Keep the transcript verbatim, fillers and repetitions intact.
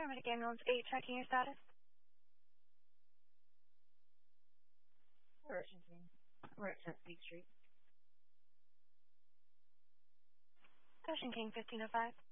Paramedic Ambulance eight, checking your status. We're at We're at Chesapeake Street. Ocean King fifteen oh five.